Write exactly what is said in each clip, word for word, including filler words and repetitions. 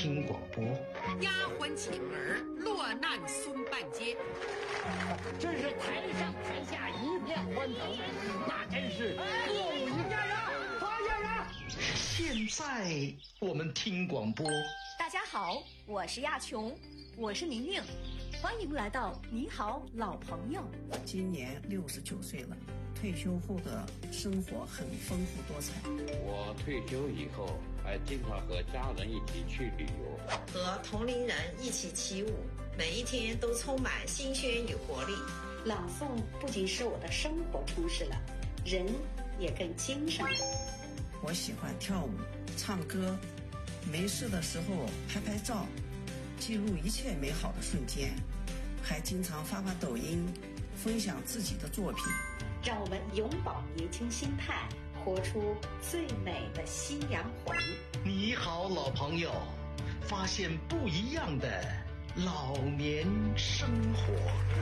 听广播。 丫鬟请儿落难孙半截， 真是台上台下一片欢腾，那真是歌舞一家人，发现人。 现在我们听广播。 大家好，我是亚琼，我是宁宁，欢迎来到你好老朋友。 今年六十九岁了，退休后的生活很丰富多彩。 我退休以后还经常和家人一起去旅游， 和同龄人一起起舞，每一天都充满新鲜与活力。 朗诵不仅使我的生活充实了，人也更精神了。 我喜欢跳舞、唱歌，没事的时候拍拍照，记录一切美好的瞬间，还经常发发抖音，分享自己的作品。 让我们永葆年轻心态，活出最美的夕阳红。 你好，老朋友，发现不一样的老年生活。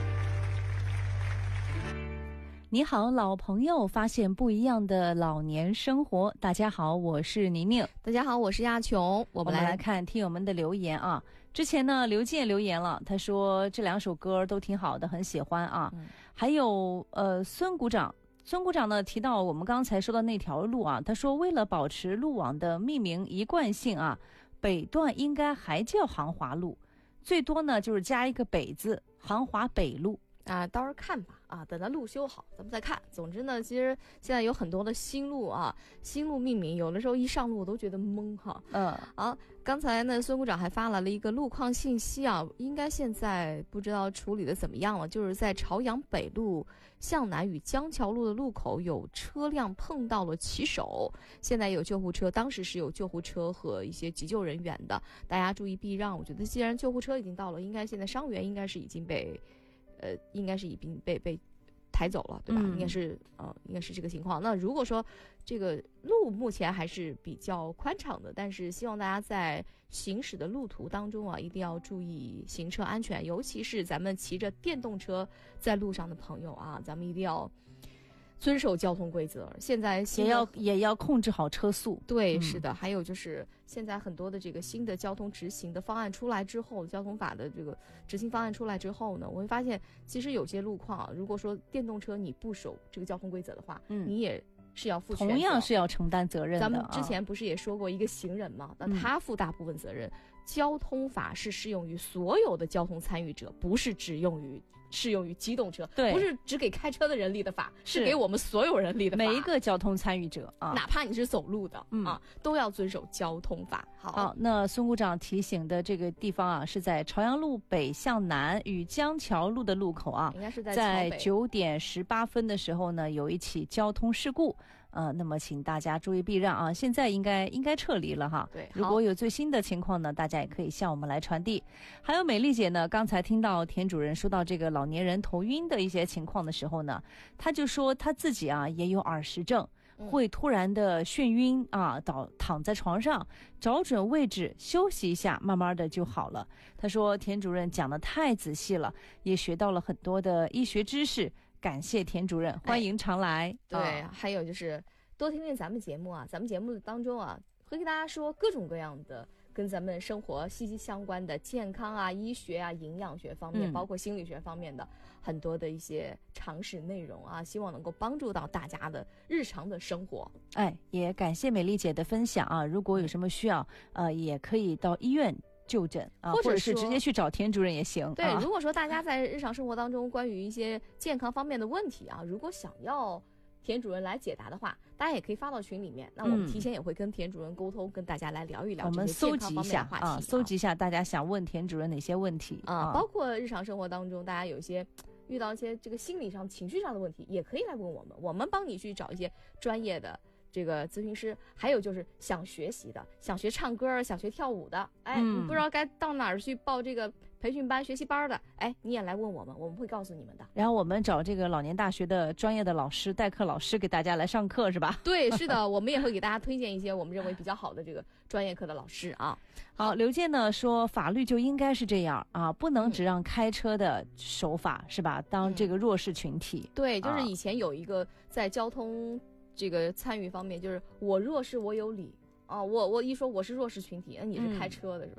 你好，老朋友，发现不一样的老年生活。大家好，我是宁宁。 大家好，我是亚琼。我们来我们来看听友们的留言啊。之前呢，刘健留言了，他说这两首歌都挺好的，很喜欢啊。嗯、还有呃，孙股长。孙股长呢提到我们刚才说的那条路啊，他说为了保持路网的命名一贯性啊，北段应该还叫杭华路，最多呢就是加一个北字，杭华北路。 啊，到时候看吧啊，等它路修好咱们再看。总之呢，其实现在有很多的新路啊，新路命名有的时候一上路我都觉得懵哈。嗯，好，刚才呢孙股长还发来了一个路况信息啊，应该现在不知道处理的怎么样了，就是在朝阳北路向南与江桥路的路口有车辆碰到了骑手，现在有救护车，当时是有救护车和一些急救人员的，大家注意避让。我觉得既然救护车已经到了，应该现在伤员应该是已经被呃，应该是已经被被抬走了，对吧？嗯、应该是呃，应该是这个情况。那如果说这个路目前还是比较宽敞的，但是希望大家在行驶的路途当中啊，一定要注意行车安全，尤其是咱们骑着电动车在路上的朋友啊，咱们一定要遵守交通规则。现在也要也要控制好车速。 对，嗯、是的。还有就是现在很多的这个新的交通执行的方案出来之后，交通法的这个执行方案出来之后呢，我会发现其实有些路况啊，如果说电动车你不守这个交通规则的话，嗯，你也是要负全责， 同样是要承担责任的。 咱们之前不是也说过一个行人嘛，那他负大部分责任。嗯、交通法是适用于所有的交通参与者，不是只用于适用于机动车， 对， 不是只给开车的人立的法，是, 是给我们所有人立的法， 每一个交通参与者啊， 哪怕你是走路的、嗯、啊，都要遵守交通法。好， 好，那孙股长提醒的这个地方啊，是在朝阳路北向南与江桥路的路口啊， 应该是在在九点十八分的时候呢，有一起交通事故。呃，那么请大家注意避让啊！现在应该应该撤离了哈。 对， 如果有最新的情况呢，大家也可以向我们来传递。还有美丽姐呢，刚才听到田主任说到这个老年人头晕的一些情况的时候呢，他就说他自己啊也有耳石症，会突然的眩晕啊，倒躺在床上，找准位置休息一下，慢慢的就好了。他说田主任讲得太仔细了，也学到了很多的医学知识。感谢田主任，欢迎常来。 哎、对、啊，还有就是多听听咱们节目啊，咱们节目当中啊，会给大家说各种各样的跟咱们生活息息相关的健康啊、医学啊、营养学方面，嗯、包括心理学方面的很多的一些常识内容啊，希望能够帮助到大家的日常的生活。 哎，也感谢美丽姐的分享啊，如果有什么需要，呃，也可以到医院就诊啊，或者是直接去找田主任也行。 对、 啊， 如果说大家在日常生活当中关于一些健康方面的问题啊，如果想要田主任来解答的话，大家也可以发到群里面。那我们提前也会跟田主任沟通，嗯、跟大家来聊一聊这些健康方面的话题。 我们搜集一下啊，搜集一下大家想问田主任哪些问题啊，啊包括日常生活当中大家有一些遇到一些这个心理上、情绪上的问题，也可以来问我们，我们帮你去找一些专业的这个咨询师。还有就是想学习的，想学唱歌、想学跳舞的，哎，嗯、你不知道该到哪儿去报这个培训班、学习班的，哎，你也来问我们，我们会告诉你们的。 然后我们找这个老年大学的专业的老师、代课老师给大家来上课，是吧？ 对，是的，我们也会给大家推荐一些我们认为比较好的这个专业课的老师啊。 好，刘健呢说，法律就应该是这样啊，不能只让开车的守法，嗯、是吧？当这个弱势群体。 嗯、对，就是以前有一个在交通这个参与方面，就是我弱势我有理。啊，我我一说我是弱势群体，那你是开车的是吧？